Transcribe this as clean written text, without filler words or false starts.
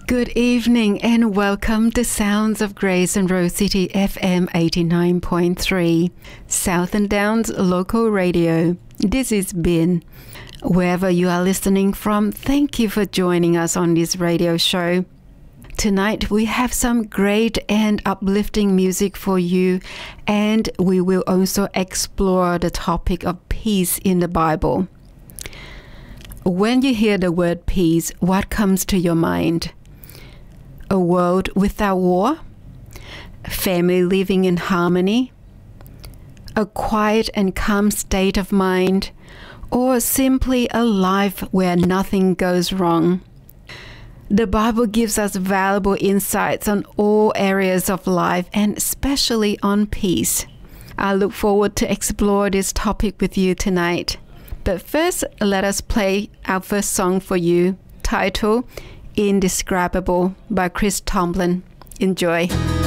Good evening and welcome to Sounds of Grace and Rose City FM 89.3, Southern Downs Local Radio. This is Bin. Wherever you are listening from, thank you for joining us on this radio show. Tonight we have some great and uplifting music for you, and we will also explore the topic of peace in the Bible. When you hear the word peace, what comes to your mind? A world without war? Family living in harmony? A quiet and calm state of mind? Or simply a life where nothing goes wrong? The Bible gives us valuable insights on all areas of life and especially on peace. I look forward to explore this topic with you tonight. But first, let us play our first song for you, titled Indescribable by Chris Tomlin. Enjoy.